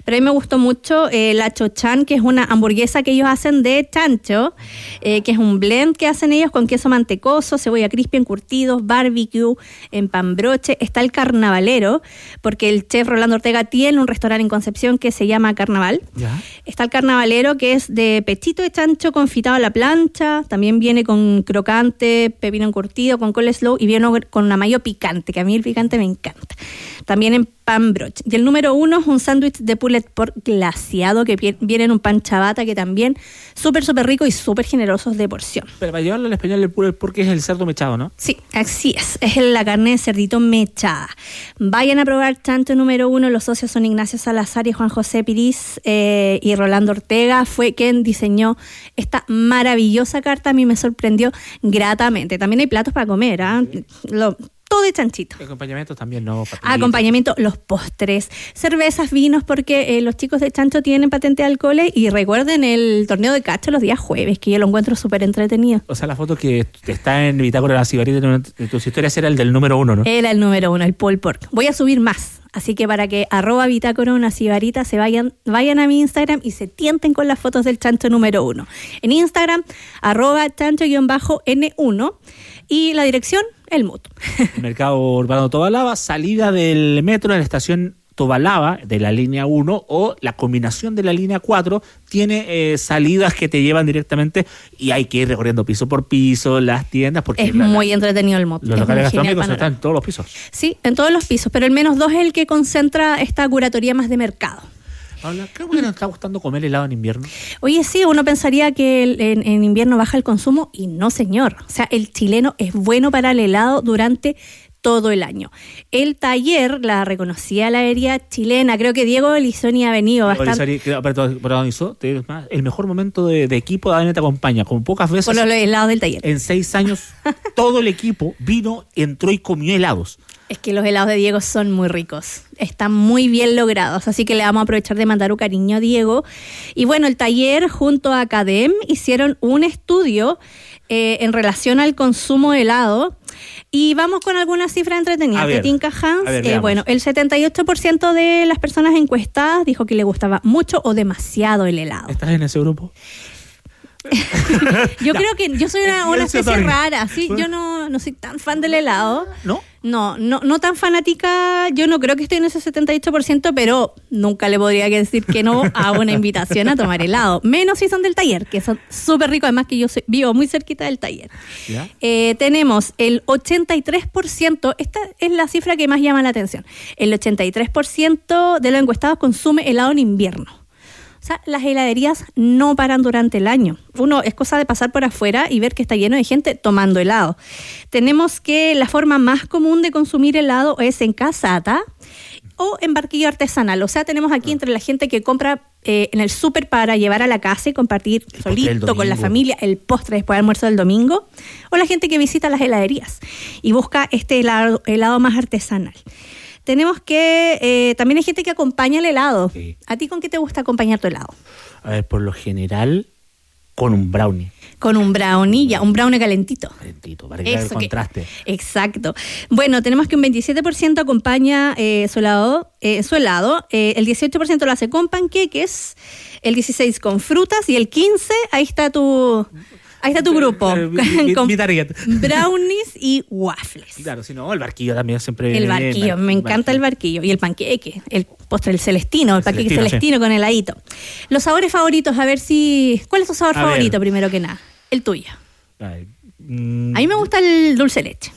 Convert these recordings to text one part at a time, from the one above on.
Pero a mí me gustó mucho la Chochan, que es una hamburguesa que ellos hacen de chancho, que es un blend que hacen ellos con queso mantecoso, cebolla crispy, encurtidos, barbecue, en pan broche. Está el Carnavalero, porque el chef Rolando Ortega tiene un restaurante en Concepción que se llama Carnaval. ¿Ya? Está el Carnavalero, que es de pechito de chancho confitado a la plancha. También viene con crocante, pepino encurtido, con coleslaw y viene con una mayo picante, que a mí el picante me encanta. También en pan broche. Y el número 1 es un sándwich de pulled pork glaseado que viene en un pan ciabatta, que también súper rico y súper generosos de porción. Pero para llevarlo al español, el pulled pork es el cerdo mechado, ¿no? Sí, así es. Es la carne de cerdito mechada. Vayan a probar chancho número 1. Los socios son Ignacio Salazar y Juan José Piriz, y Rolando Ortega fue quien diseñó esta maravillosa carta. A mí me sorprendió gratamente. También hay platos para comer, todo de chanchito. Acompañamientos también, ¿no? Acompañamiento, los postres, cervezas, vinos, porque los chicos de chancho tienen patente de alcoholes. Y recuerden el torneo de cacho los días jueves, que yo lo encuentro súper entretenido. O sea, la foto que está en Bitácora de la Sibarita de tus historias era el del número 1, ¿no? Era el número 1, el pulled pork. Voy a subir más, así que para que @Bitácora una Sibarita se vayan a mi Instagram y se tienten con las fotos del chancho número 1. En Instagram, @chancho_N1, y la dirección, el MUT. El mercado urbano Tobalaba, salida del metro en la estación Tobalaba de la línea 1, o la combinación de la línea 4 tiene salidas que te llevan directamente, y hay que ir recorriendo piso por piso las tiendas, porque es muy entretenido el MUT. Los locales gastronómicos están en todos los pisos. Sí, en todos los pisos, pero el menos 2 es el que concentra esta curatoría más de mercado. Paula, creo que nos está gustando comer helado en invierno. Oye, sí, uno pensaría que en invierno baja el consumo, y no, señor. O sea, el chileno es bueno para el helado durante todo el año. El taller, la reconocida heladería chilena, creo que Diego Lizoni ha venido bastante. Protagonizó el mejor momento de equipo de ADN Te Acompaña, como pocas veces. Por los helados del taller. En 6 años, todo el equipo vino, entró y comió helados. Es que los helados de Diego son muy ricos, están muy bien logrados, así que le vamos a aprovechar de mandar un cariño a Diego. Y bueno, el taller junto a Academ hicieron un estudio en relación al consumo de helado, y vamos con algunas cifras entretenidas. ¿Te tinca, Hans? Bueno, el 78% de las personas encuestadas dijo que le gustaba mucho o demasiado el helado. ¿Estás en ese grupo? Yo creo que yo soy una especie rara, ¿sí? Yo no soy tan fan del helado. ¿No? No tan fanática. Yo no creo que esté en ese 78%, pero nunca le podría decir que no a una invitación a tomar helado. Menos si son del taller, que son súper ricos. Además que yo vivo muy cerquita del taller. ¿Ya? Tenemos el 83%, esta es la cifra que más llama la atención. El 83% de los encuestados consume helado en invierno. O sea, las heladerías no paran durante el año. Es cosa de pasar por afuera y ver que está lleno de gente tomando helado. Tenemos que la forma más común de consumir helado es en casata o en barquillo artesanal. O sea, tenemos aquí entre la gente que compra en el súper para llevar a la casa y compartir solito con la familia el postre después del almuerzo del domingo, o la gente que visita las heladerías y busca este helado más artesanal. Tenemos que también hay gente que acompaña el helado. Sí. ¿A ti con qué te gusta acompañar tu helado? A ver, por lo general, con un brownie. Con un brownie, ya, un brownie calentito. Calentito, para que haya el contraste. Exacto. Bueno, tenemos que un 27% acompaña su helado, el 18% lo hace con panqueques, el 16% con frutas, y el 15%, ahí está tu grupo, con brownies y waffles. Claro, si no, el barquillo también siempre. El barquillo, me encanta el barquillo. Y el panqueque, el postre, el celestino, el panqueque celestino, sí, con heladito. Los sabores favoritos, a ver si... ¿Cuál es tu sabor favorito, primero que nada? El tuyo. A mí me gusta el dulce leche.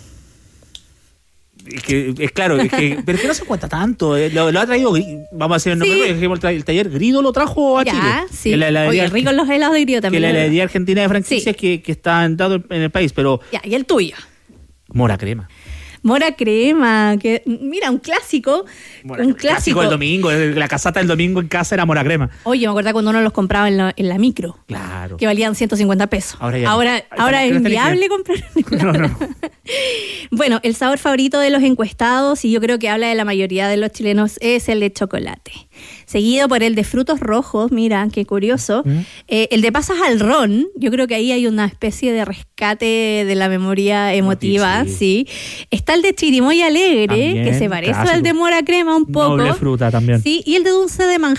Claro, pero que no se cuenta tanto. Lo ha traído, vamos a decir el nombre, el taller Grido lo trajo a Chile. Sí. Oye, ricos los helados de Grido también. Que la heladería argentina de franquicias que está dado en el país, pero... ¿Y el tuyo? Mora Crema. Mora Crema, que mira, un clásico. Un clásico del domingo, la casata del domingo en casa era Mora Crema. Oye, me acuerdo cuando uno los compraba en la micro. Claro. Que valían 150 pesos. Ahora es inviable comprar. No. Bueno, el sabor favorito de los encuestados, y yo creo que habla de la mayoría de los chilenos, es el de chocolate. Seguido por el de frutos rojos, mira, qué curioso. El de pasas al ron, yo creo que ahí hay una especie de rescate de la memoria emotiva, sí. Está el de chirimoya alegre, también, que se parece clásico al de Mora Crema un poco. Noble fruta también. Sí, y el de dulce de manjar.